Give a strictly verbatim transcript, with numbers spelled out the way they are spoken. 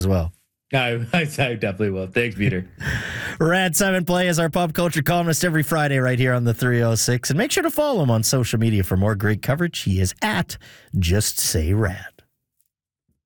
as well. I, I definitely will. Thanks, Peter. Rad Simon Play is our pop culture columnist every Friday right here on the three oh six. And make sure to follow him on social media for more great coverage. He is at Just Say Rad.